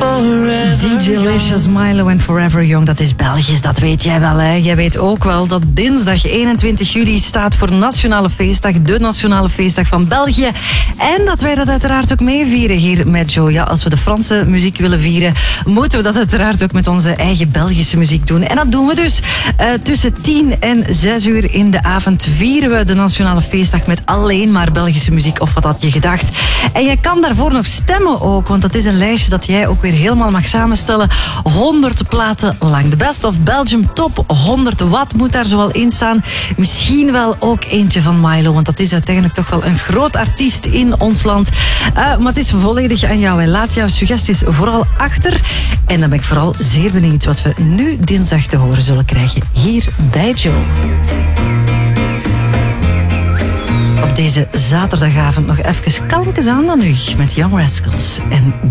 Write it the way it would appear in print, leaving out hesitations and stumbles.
DJ Licious, Milo en Forever Young, dat is Belgisch, dat weet jij wel, hè? Jij weet ook wel dat dinsdag 21 juli staat voor Nationale Feestdag, de Nationale Feestdag van België. En dat wij dat uiteraard ook meevieren hier met Joe. Ja, als we de Franse muziek willen vieren, moeten we dat uiteraard ook met onze eigen Belgische muziek doen. En dat doen we dus. Tussen 10 en 6 uur in de avond vieren we de Nationale Feestdag met alleen maar Belgische muziek. Of wat had je gedacht? En je kan daarvoor nog stemmen ook, want dat is een lijstje dat jij ook weer helemaal mag samenstellen. 100 platen lang. De Best of Belgium Top 100. Wat moet daar zoal in staan? Misschien wel ook eentje van Milo, want dat is uiteindelijk toch wel een groot artiest in ons land. Maar het is volledig aan jou. En laat jouw suggesties vooral achter. En dan ben ik vooral zeer benieuwd wat we nu dinsdag te horen zullen krijgen hier bij Joe. Op deze zaterdagavond nog even kalmpjes aan dan nu met Young Rascals en